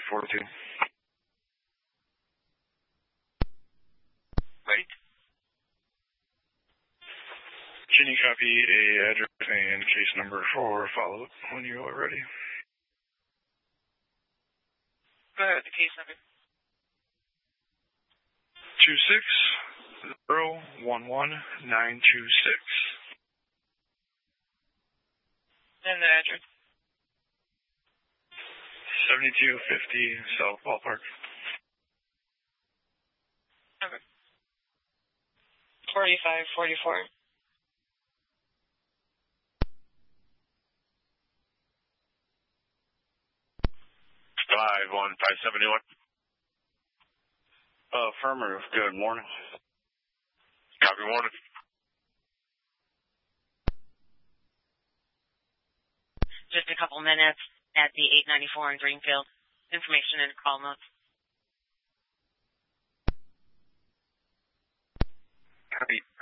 42. Wait. Can you copy a address and case number for follow-up when you are ready? Go ahead with the case number. 2601196. And the address. 7250 South Ballpark. Okay. 4544. 51571. Affirmative. Good morning. Copy, morning. Just a couple minutes at the 894 in Greenfield. Information and call notes. Copy.